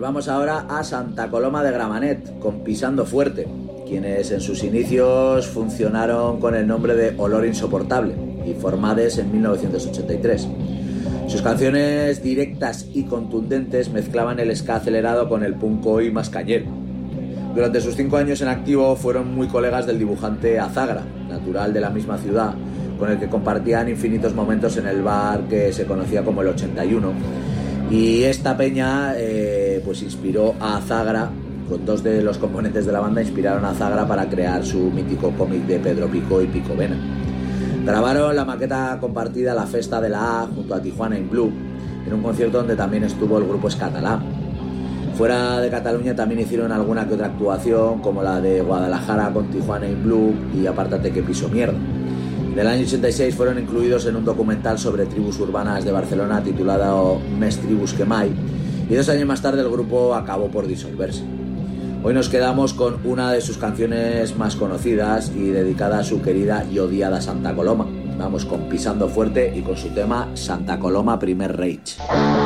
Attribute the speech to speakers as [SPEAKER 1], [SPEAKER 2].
[SPEAKER 1] vamos ahora a Santa Coloma de Gramenet, con Pisando Fuerte, quienes en sus inicios funcionaron con el nombre de Olor Insoportable y formades en 1983. Sus canciones directas y contundentes mezclaban el ska acelerado con el punk oi más cañero. Durante sus 5 años en activo fueron muy colegas del dibujante Azagra, natural de la misma ciudad, con el que compartían infinitos momentos en el bar que se conocía como el 81. Y esta peña pues inspiró a Azagra, con 2 de los componentes de la banda inspiraron a Azagra para crear su mítico cómic de Pedro Picó y Picovena. Grabaron la maqueta compartida La Festa de la A junto a Tijuana in Blue, en un concierto donde también estuvo el grupo Escatalá. Fuera de Cataluña también hicieron alguna que otra actuación, como la de Guadalajara con Tijuana in Blue y Apártate que piso mierda. En el año 86 fueron incluidos en un documental sobre tribus urbanas de Barcelona titulado Més tribus que mai, y 2 años más tarde el grupo acabó por disolverse. Hoy nos quedamos con una de sus canciones más conocidas y dedicada a su querida y odiada Santa Coloma. Vamos con Pisando Fuerte y con su tema Santa Coloma Primer Rage.